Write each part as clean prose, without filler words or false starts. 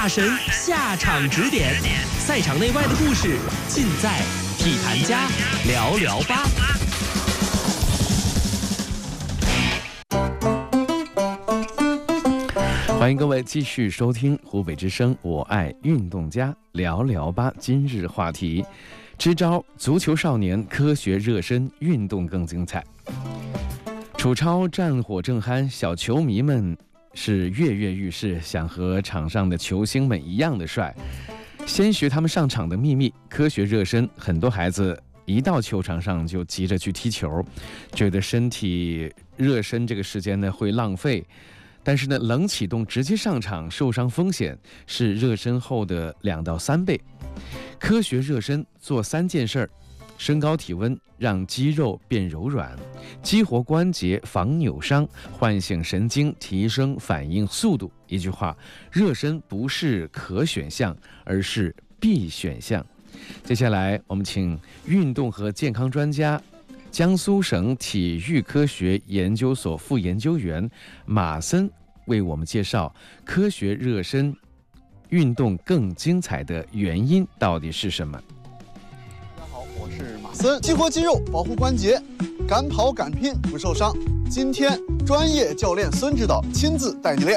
大神下场指点，赛场内外的故事尽在体坛家聊聊吧。 欢迎各位继续收听湖北之声，我爱运动家聊聊吧。今日话题：支招足球少年科学热身，运动更精彩。楚超战火正酣，小球迷们是跃跃欲试，想和场上的球星们一样的帅。先学他们上场的秘密，科学热身。很多孩子一到球场上就急着去踢球，觉得身体热身这个时间呢会浪费。但是呢，冷启动直接上场，受伤风险是热身后的2到3倍。科学热身做3件事儿：升高体温，让肌肉变柔软；激活关节，防扭伤；唤醒神经，提升反应速度。一句话，热身不是可选项，而是必选项。接下来，我们请运动和健康专家、江苏省体育科学研究所副研究员马森为我们介绍科学热身运动更精彩的原因到底是什么。 大家好，我是马森。激活肌肉，保护关节，敢跑敢拼不受伤。今天专业教练孙指导亲自带你练。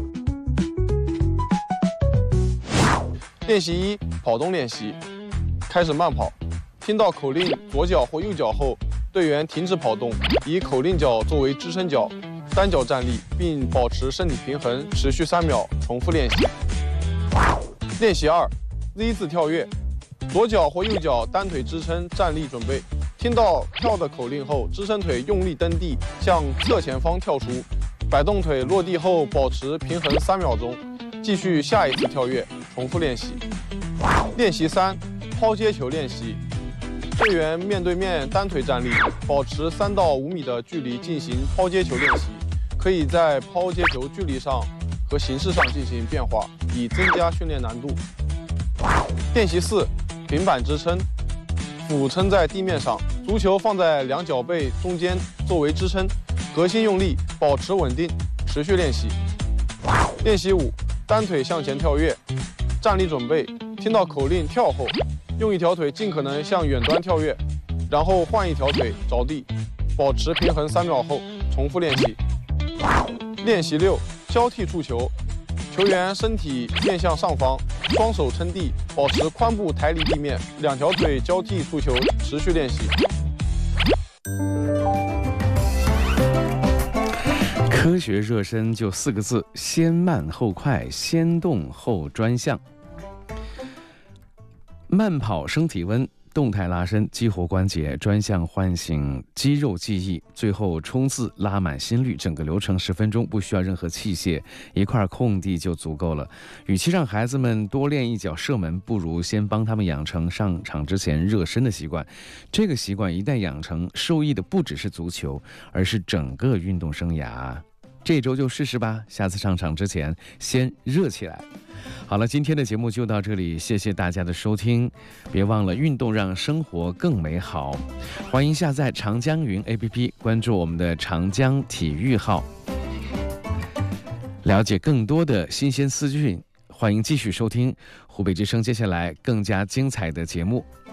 练习1：跑动练习。开始慢跑，听到口令左脚或右脚后，队员停止跑动，以口令脚作为支撑脚，单脚站立，并保持身体平衡，持续3秒，重复练习。练习2： Z 字跳跃，左脚或右脚单腿支撑站立准备，听到跳的口令后，支撑腿用力蹬地，向侧前方跳出，摆动腿落地后保持平衡3秒钟，继续下一次跳跃，重复练习。练习3：抛接球练习。队员面对面单腿站立，保持3到5米的距离进行抛接球练习，可以在抛接球距离上和形式上进行变化，以增加训练难度。练习4：平板支撑，俯撑在地面上，足球放在2脚背中间作为支撑，核心用力，保持稳定，持续练习。练习5：单腿向前跳跃，站立准备，听到口令跳后，用一条腿尽可能向远端跳跃，然后换一条腿着地，保持平衡3秒后重复练习。练习6：交替触球，球员身体面向上方，双手撑地，保持髋部抬离地面，2条腿交替触球，持续练习。 科学热身就4个字：先慢后快，先动后专项。慢跑升体温，动态拉伸激活关节，专项唤醒肌肉记忆，最后冲刺拉满心率，整个流程10分钟，不需要任何器械，一块空地就足够了。与其让孩子们多练一脚射门，不如先帮他们养成上场之前热身的习惯。这个习惯一旦养成，受益的不只是足球，而是整个运动生涯。这周就试试吧，下次上场之前先热起来。好了，今天的节目就到这里，谢谢大家的收听。别忘了，运动让生活更美好。欢迎下载长江云 APP， 关注我们的长江体育号，了解更多的新鲜资讯。欢迎继续收听湖北之声接下来更加精彩的节目。